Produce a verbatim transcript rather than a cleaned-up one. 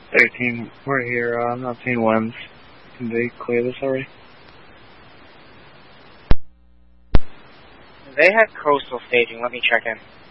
thirteen, we're here. Uh, I'm not seeing winds. Can they clear this already? They had coastal staging. Let me check in.